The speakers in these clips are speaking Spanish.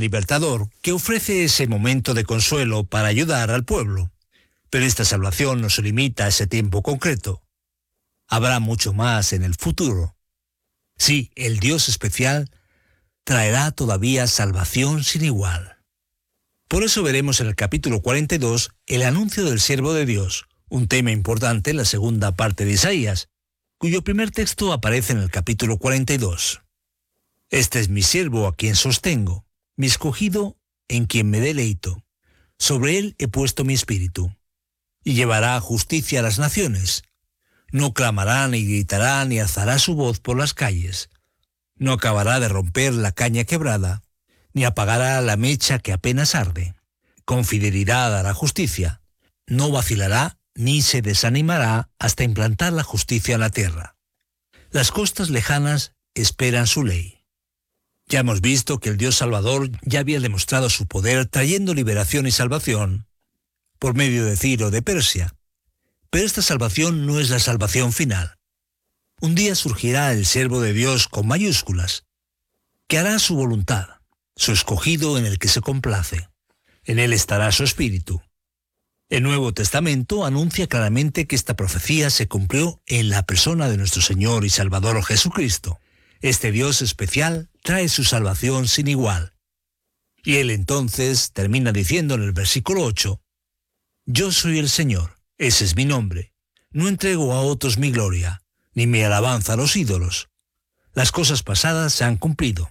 libertador que ofrece ese momento de consuelo para ayudar al pueblo. Pero esta salvación no se limita a ese tiempo concreto. Habrá mucho más en el futuro. Sí, el Dios especial traerá todavía salvación sin igual. Por eso veremos en el capítulo 42 el anuncio del siervo de Dios, un tema importante en la segunda parte de Isaías, cuyo primer texto aparece en el capítulo 42. Este es mi siervo a quien sostengo, mi escogido en quien me deleito. Sobre él he puesto mi espíritu. Y llevará justicia a las naciones. No clamará, ni gritará, ni alzará su voz por las calles. No acabará de romper la caña quebrada, ni apagará la mecha que apenas arde. Con fidelidad hará justicia. No vacilará, ni se desanimará hasta implantar la justicia en la tierra. Las costas lejanas esperan su ley. Ya hemos visto que el Dios Salvador ya había demostrado su poder trayendo liberación y salvación por medio de Ciro de Persia. Pero esta salvación no es la salvación final. Un día surgirá el siervo de Dios con mayúsculas, que hará su voluntad, su escogido en el que se complace. En él estará su espíritu. El Nuevo Testamento anuncia claramente que esta profecía se cumplió en la persona de nuestro Señor y Salvador Jesucristo. Este Dios especial trae su salvación sin igual. Y él entonces termina diciendo en el versículo 8, «Yo soy el Señor, ese es mi nombre. No entrego a otros mi gloria, ni mi alabanza a los ídolos. Las cosas pasadas se han cumplido.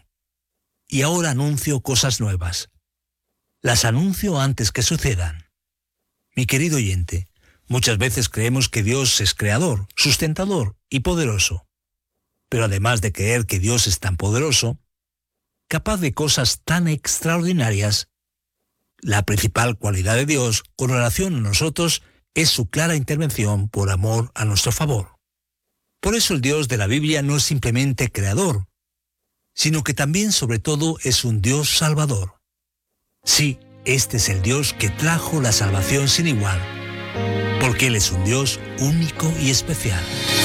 Y ahora anuncio cosas nuevas. Las anuncio antes que sucedan». Mi querido oyente, muchas veces creemos que Dios es creador, sustentador y poderoso. Pero además de creer que Dios es tan poderoso, capaz de cosas tan extraordinarias, la principal cualidad de Dios con relación a nosotros es su clara intervención por amor a nuestro favor. Por eso el Dios de la Biblia no es simplemente creador, sino que también sobre todo es un Dios salvador. Sí, este es el Dios que trajo la salvación sin igual, porque Él es un Dios único y especial.